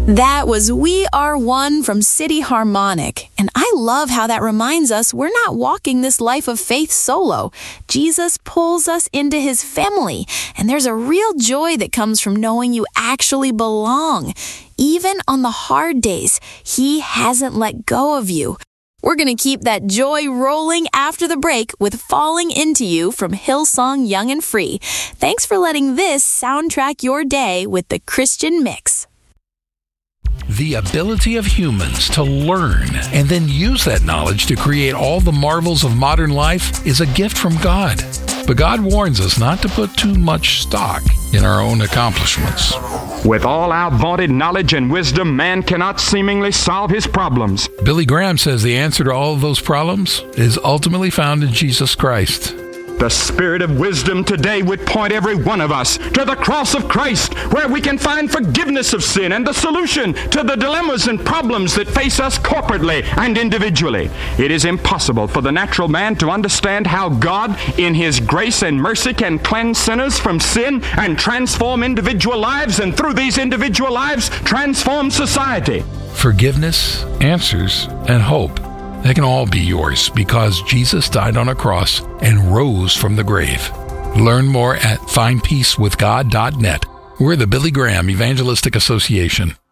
That was We Are One from City Harmonic. And I love how that reminds us we're not walking this life of faith solo. Jesus pulls us into his family, and there's a real joy that comes from knowing you actually belong. Even on the hard days, he hasn't let go of you. We're going to keep that joy rolling after the break with Falling Into You from Hillsong Young and Free. Thanks for letting this soundtrack your day with the Christian Mix. The ability of humans to learn and then use that knowledge to create all the marvels of modern life is a gift from God. But God warns us not to put too much stock in our own accomplishments. With all our vaunted knowledge and wisdom, man cannot seemingly solve his problems. Billy Graham says the answer to all of those problems is ultimately found in Jesus Christ. The Spirit of wisdom today would point every one of us to the cross of Christ, where we can find forgiveness of sin and the solution to the dilemmas and problems that face us corporately and individually. It is impossible for the natural man to understand how God, in his grace and mercy, can cleanse sinners from sin and transform individual lives, and through these individual lives, transform society. Forgiveness, answers, and hope. They can all be yours because Jesus died on a cross and rose from the grave. Learn more at findpeacewithgod.net. We're the Billy Graham Evangelistic Association.